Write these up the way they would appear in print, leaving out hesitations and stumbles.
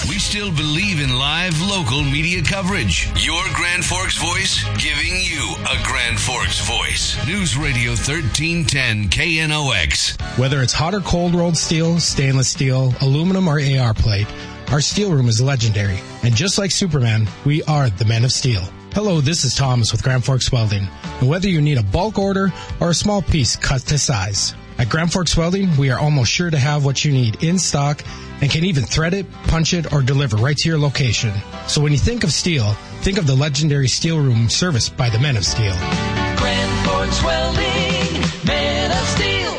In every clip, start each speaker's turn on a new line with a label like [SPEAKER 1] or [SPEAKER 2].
[SPEAKER 1] We still believe in live local media coverage. Your Grand Forks voice, giving you a Grand Forks voice. News Radio 1310 KNOX.
[SPEAKER 2] Whether it's hot or cold rolled steel, stainless steel, aluminum, or AR plate, our steel room is legendary. And just like Superman, we are the Men of Steel. Hello, this is Thomas with Grand Forks Welding. And whether you need a bulk order or a small piece cut to size, at Grand Forks Welding, we are almost sure to have what you need in stock and can even thread it, punch it, or deliver right to your location. So when you think of steel, think of the legendary steel room serviced by the Men of Steel.
[SPEAKER 3] Grand Forks Welding, Men of Steel.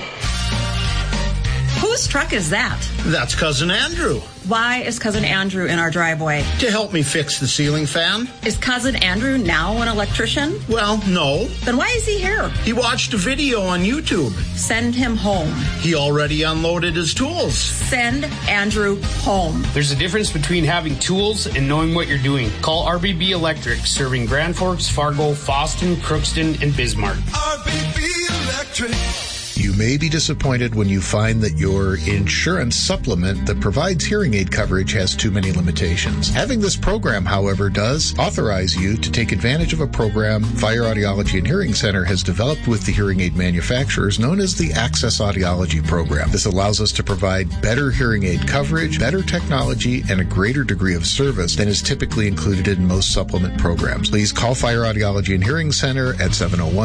[SPEAKER 4] Whose truck is that?
[SPEAKER 5] That's Cousin Andrew.
[SPEAKER 4] Why is Cousin Andrew in our driveway?
[SPEAKER 5] To help me fix the ceiling fan.
[SPEAKER 4] Is Cousin Andrew now an electrician?
[SPEAKER 5] Well, no.
[SPEAKER 4] Then why is he here?
[SPEAKER 5] He watched a video on YouTube.
[SPEAKER 4] Send him home.
[SPEAKER 5] He already unloaded his tools.
[SPEAKER 4] Send Andrew home.
[SPEAKER 6] There's a difference between having tools and knowing what you're doing. Call RBB Electric, serving Grand Forks, Fargo, Fosston, Crookston, and Bismarck.
[SPEAKER 3] RBB Electric.
[SPEAKER 7] You may be disappointed when you find that your insurance supplement that provides hearing aid coverage has too many limitations. Having this program, however, does authorize you to take advantage of a program Fire Audiology and Hearing Center has developed with the hearing aid manufacturers known as the Access Audiology Program. This allows us to provide better hearing aid coverage, better technology, and a greater degree of service than is typically included in most supplement programs. Please call Fire Audiology and Hearing Center at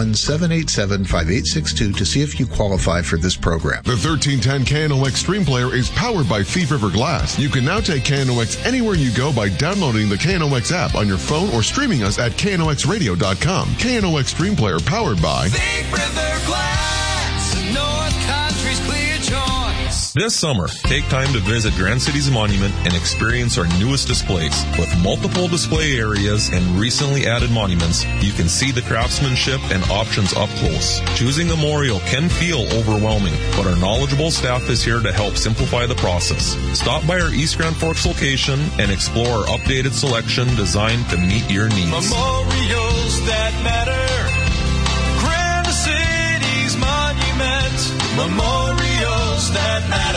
[SPEAKER 7] 701-787-5862 to see if you qualify for this program.
[SPEAKER 8] The 1310 KNOX Stream Player is powered by Thief River Glass. You can now take KNOX anywhere you go by downloading the KNOX app on your phone or streaming us at knoxradio.com. KNOX Stream Player powered by
[SPEAKER 3] Thief River Glass, North Country's clear choice.
[SPEAKER 9] This summer, take time to visit Grand City's Monument and experience our newest displays. With multiple display areas and recently added monuments, you can see the craftsmanship and options up close. Choosing a memorial can feel overwhelming, but our knowledgeable staff is here to help simplify the process. Stop by our East Grand Forks location and explore our updated selection designed to meet your needs.
[SPEAKER 3] Memorials that matter. Grand City's Monument. Memorials that matter.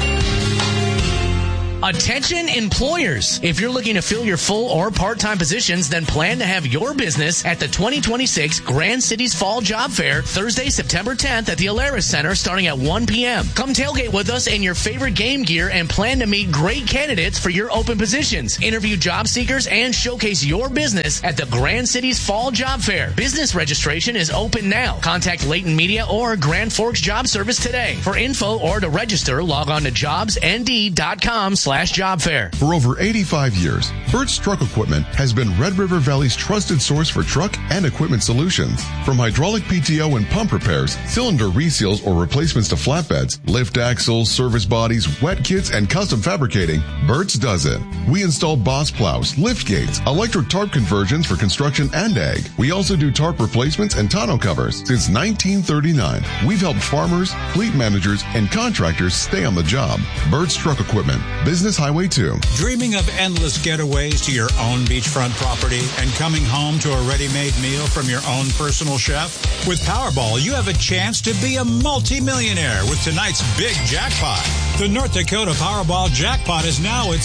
[SPEAKER 10] Attention employers. If you're looking to fill your full or part-time positions, then plan to have your business at the 2026 Grand Cities Fall Job Fair, Thursday, September 10th at the Alaris Center starting at 1 p.m. Come tailgate with us in your favorite game gear and plan to meet great candidates for your open positions. Interview job seekers and showcase your business at the Grand Cities Fall Job Fair. Business registration is open now. Contact Leighton Media or Grand Forks Job Service today. For info or to register, log on to jobsnd.com/job fair.
[SPEAKER 8] For over 85 years, Burt's Truck Equipment has been Red River Valley's trusted source for truck and equipment solutions. From hydraulic PTO and pump repairs, cylinder reseals or replacements to flatbeds, lift axles, service bodies, wet kits, and custom fabricating, Burt's does it. We install boss plows, lift gates, electric tarp conversions for construction and ag. We also do tarp replacements and tonneau covers. Since 1939, we've helped farmers, fleet managers, and contractors stay on the job. Burt's Truck Equipment, Business Highway 2.
[SPEAKER 11] Dreaming of endless getaways to your own beachfront property and coming home to a ready-made meal from your own personal chef? With Powerball, you have a chance to be a multi-millionaire with tonight's big jackpot. The North Dakota Powerball jackpot is now at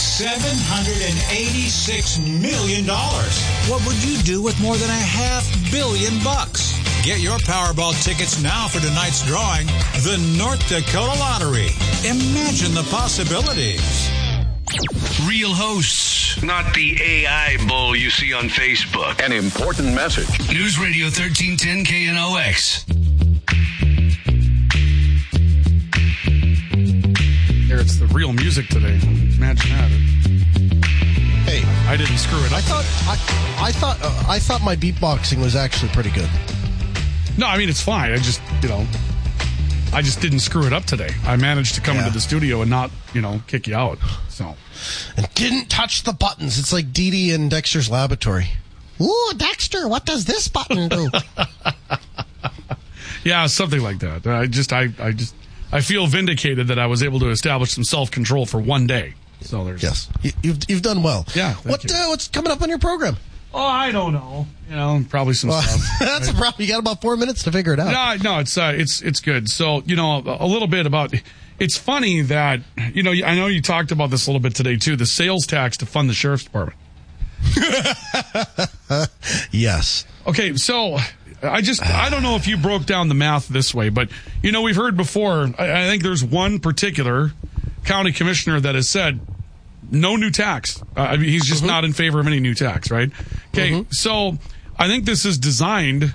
[SPEAKER 11] $786 million. What would you do with more than $500 million? Get your Powerball tickets now for tonight's drawing, the North Dakota Lottery. Imagine the possibilities.
[SPEAKER 1] Real hosts, not the AI bull you see on Facebook.
[SPEAKER 12] An important message.
[SPEAKER 1] News Radio 1310 KNOX.
[SPEAKER 13] Here, it's the real music today. Imagine that.
[SPEAKER 14] Hey,
[SPEAKER 13] I didn't screw it up.
[SPEAKER 14] I thought my beatboxing was actually pretty good.
[SPEAKER 13] No, I mean, it's fine. I just didn't screw it up today. I managed to come into the studio and not, kick you out. So,
[SPEAKER 14] and didn't touch the buttons. It's like Dee Dee in Dexter's Laboratory. Ooh, Dexter, what does this button do?
[SPEAKER 13] Yeah, something like that. I feel vindicated that I was able to establish some self-control for one day. So there's
[SPEAKER 14] you've done well.
[SPEAKER 13] Yeah.
[SPEAKER 14] What's coming up on your program?
[SPEAKER 13] Oh, I don't know. Probably some stuff.
[SPEAKER 14] That's a problem. You got about 4 minutes to figure it out.
[SPEAKER 13] No, it's good. So, a little bit about, it's funny that, I know you talked about this a little bit today too, the sales tax to fund the sheriff's department.
[SPEAKER 14] Yes.
[SPEAKER 13] Okay, so I don't know if you broke down the math this way, but we've heard before, I think there's one particular county commissioner that has said no new tax. He's just not in favor of any new tax, right? Okay, so I think this is designed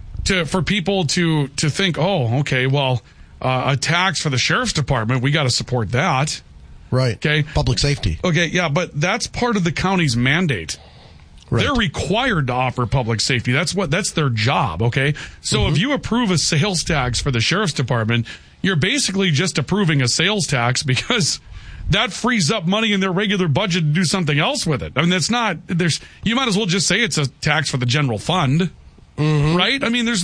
[SPEAKER 13] for people to think, oh, okay, well, a tax for the sheriff's department, we got to support that.
[SPEAKER 14] Right.
[SPEAKER 13] Okay.
[SPEAKER 14] Public safety.
[SPEAKER 13] Okay, yeah, but that's part of the county's mandate. Right. They're required to offer public safety. That's their job, okay? So if you approve a sales tax for the sheriff's department, you're basically just approving a sales tax because that frees up money in their regular budget to do something else with it. I mean, you might as well just say it's a tax for the general fund. Right? I mean, there's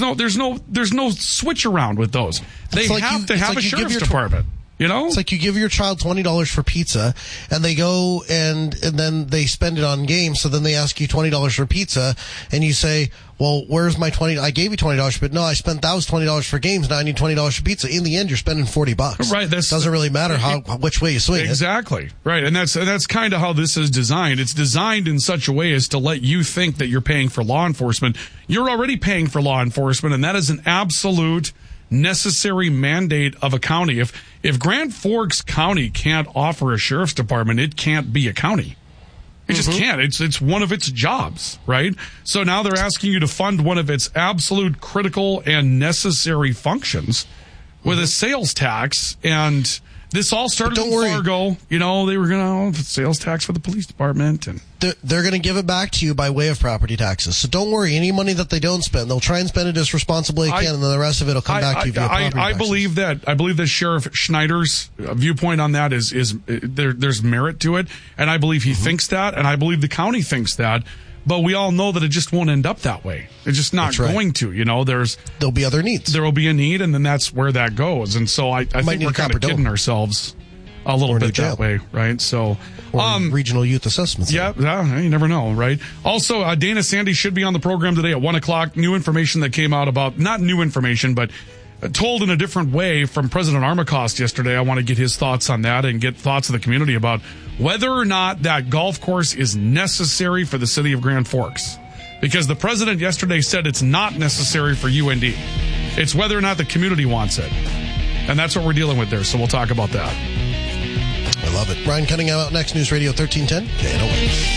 [SPEAKER 13] no switch around with those. They have to have a sheriff's department.
[SPEAKER 14] It's like you give your child $20 for pizza, and they go and then they spend it on games. So then they ask you $20 for pizza, and you say, "Well, where's my $20? I gave you $20, but no, I spent that was $20 for games. Now I need $20 for pizza." In the end, you're spending $40.
[SPEAKER 13] Right? That
[SPEAKER 14] doesn't really matter which way you swing it.
[SPEAKER 13] Exactly. Right, and that's kind of how this is designed. It's designed in such a way as to let you think that you're paying for law enforcement. You're already paying for law enforcement, and that is an absolute necessary mandate of a county. If Grand Forks County can't offer a sheriff's department, it can't be a county. It just can't. It's one of its jobs, right? So now they're asking you to fund one of its absolute critical and necessary functions with a sales tax. And this all started in Fargo. They were going to sales tax for the police department, and
[SPEAKER 14] they're going to give it back to you by way of property taxes. So don't worry. Any money that they don't spend, they'll try and spend it as responsibly as they can, and then the rest of it will come back to you via property taxes.
[SPEAKER 13] I believe that Sheriff Schneider's viewpoint on that is there's merit to it, and I believe he thinks that, and I believe the county thinks that. But we all know that it just won't end up that way. It's just not going to.
[SPEAKER 14] There'll be other needs.
[SPEAKER 13] There will be a need, and then that's where that goes. And so I think we're kind of kidding ourselves a little bit that way, right? So,
[SPEAKER 14] regional youth assessments.
[SPEAKER 13] Yeah, you never know, right? Also, Dana Sandy should be on the program today at 1:00. New information that came out about, not new information, but told in a different way from President Armacost yesterday. I want to get his thoughts on that and get thoughts of the community about whether or not that golf course is necessary for the city of Grand Forks. Because the president yesterday said it's not necessary for UND. It's whether or not the community wants it. And that's what we're dealing with there. So we'll talk about that.
[SPEAKER 14] I love it. Ryan Cunningham out next. News Radio 1310 KNOX.